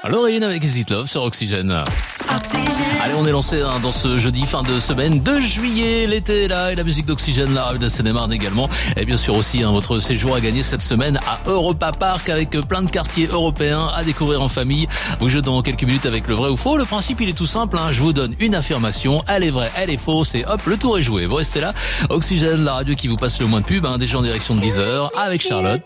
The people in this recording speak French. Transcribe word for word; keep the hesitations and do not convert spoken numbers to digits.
Laurine avec Is It Love sur Oxygène. Allez, on est lancé hein, dans ce jeudi fin de semaine de juillet. L'été est là et la musique d'Oxygène, la rue de Seine-et-Marne également. Et bien sûr aussi hein, votre séjour à gagner cette semaine à Europa Park avec plein de quartiers européens à découvrir en famille. Vous jouez dans quelques minutes avec le vrai ou faux. Le principe il est tout simple. Hein. Je vous donne une affirmation. Elle est vraie, elle est fausse et hop, le tour est joué. Vous restez là. Oxygène, la radio qui vous passe le moins de pub. Hein, déjà en direction de dix heures avec Charlotte.